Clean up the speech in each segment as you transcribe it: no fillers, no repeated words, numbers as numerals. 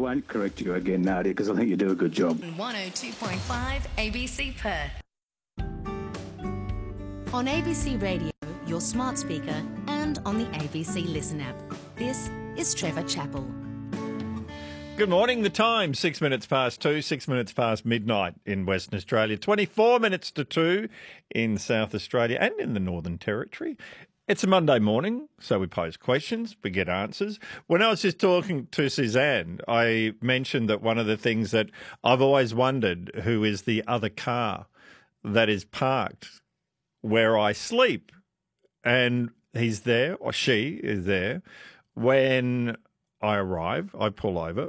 won't correct you again, Nadia, because I think you do a good job. 102.5 ABC Perth. On ABC Radio, your smart speaker, and on the ABC Listen app. This is Trevor Chappell. Good morning. The time, 6 minutes past 2, 6 minutes past midnight in Western Australia, 24 minutes to 2 in South Australia and in the Northern Territory. It's a Monday morning, so we pose questions, we get answers. When I was just talking to Suzanne, I mentioned that one of the things that I've always wondered who is the other car that is parked where I sleep. And he's there, or she is there, when I arrive, I pull over,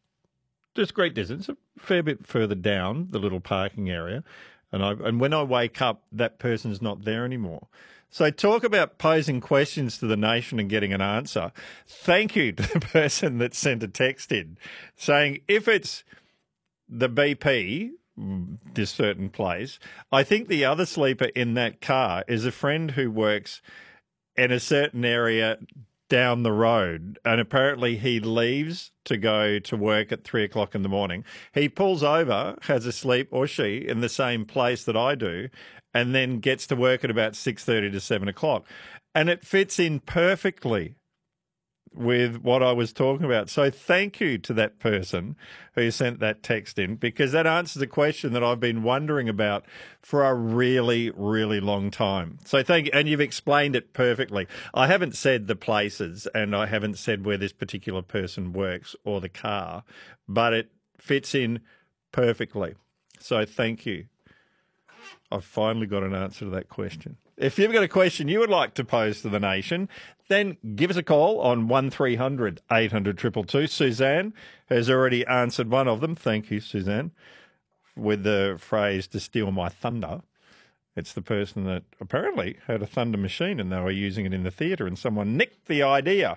just great distance, a fair bit further down the little parking area, and when I wake up, that person's not there anymore. So talk about posing questions to the nation and getting an answer. Thank you to the person that sent a text in saying if it's the BP, this certain place, I think the other sleeper in that car is a friend who works in a certain area down the road, and apparently he leaves to go to work at 3 o'clock in the morning. He pulls over, has a sleep, or she, in the same place that I do, and then gets to work at about 6:30 to 7 o'clock. And it fits in perfectly with what I was talking about. So thank you to that person who sent that text in, because that answers a question that I've been wondering about for a really, really long time. So thank you. And you've explained it perfectly. I haven't said the places and I haven't said where this particular person works or the car, but it fits in perfectly. So thank you. I've finally got an answer to that question. If you've got a question you would like to pose to the nation, then give us a call on 1300 800 222. Suzanne has already answered one of them. Thank you, Suzanne, with the phrase "to steal my thunder." It's the person that apparently had a thunder machine and they were using it in the theatre and someone nicked the idea.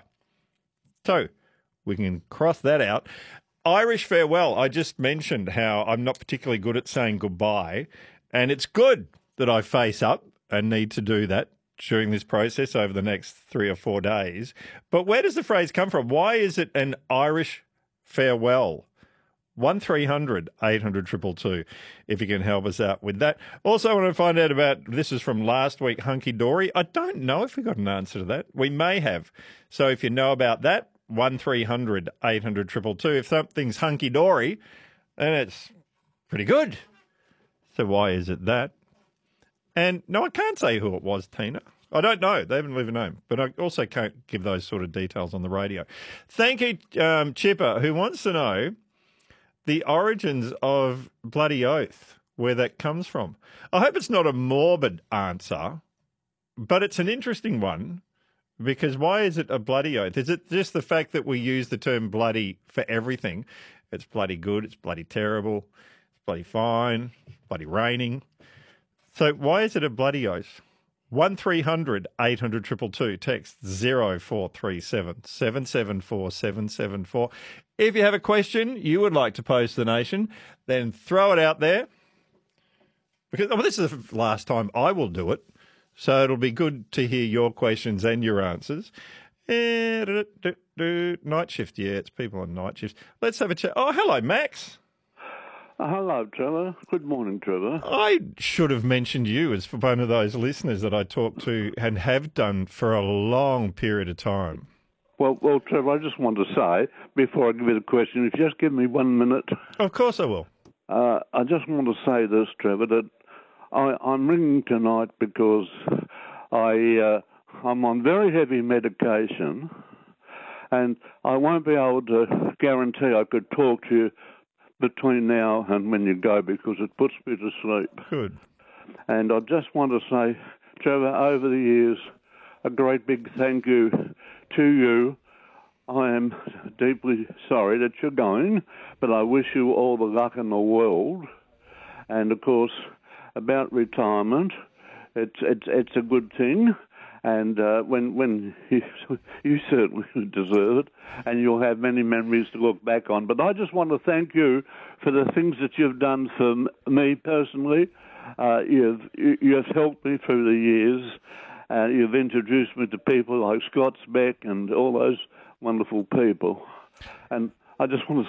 So we can cross that out. Irish farewell. I just mentioned how I'm not particularly good at saying goodbye, and it's good that I face up and need to do that during this process over the next 3 or 4 days. But where does the phrase come from? Why is it an Irish farewell? 1300 800 222, if you can help us out with that. Also, I want to find out about, this is from last week, Hunky Dory. I don't know if we got an answer to that. We may have. So if you know about that, 1300 800 222. If something's hunky dory, then it's pretty good. So why is it that? And no, I can't say who it was, Tina. I don't know. They haven't even known. But I also can't give those sort of details on the radio. Thank you, Chipper, who wants to know the origins of Bloody Oath, where that comes from. I hope it's not a morbid answer, but it's an interesting one, because why is it a bloody oath? Is it just the fact that we use the term bloody for everything? It's bloody good, it's bloody terrible, it's bloody fine, it's bloody raining. So why is it a bloody oath? 1300 800 222, text 0437 774 774. If you have a question you would like to pose to the nation, then throw it out there. Because this is the last time I will do it, so it'll be good to hear your questions and your answers. Night shift, yeah, it's people on night shift. Let's have a chat. Oh, hello, Max. Hello, Trevor. Good morning, Trevor. I should have mentioned you as one of those listeners that I talk to and have done for a long period of time. Well, Trevor, I just want to say, before I give you the question, if you just give me 1 minute. Of course I will. I just want to say this, Trevor, that I'm ringing tonight because I'm on very heavy medication, and I won't be able to guarantee I could talk to you between now and when you go, because it puts me to sleep. Good. And I just want to say, Trevor, over the years, a great big thank you to you. I am deeply sorry that you're going, but I wish you all the luck in the world. And, of course, about retirement, it's a good thing. And when you certainly deserve it, and you'll have many memories to look back on. But I just want to thank you for the things that you've done for me personally. You've helped me through the years. You've introduced me to people like Scott Speck and all those wonderful people. And I just want to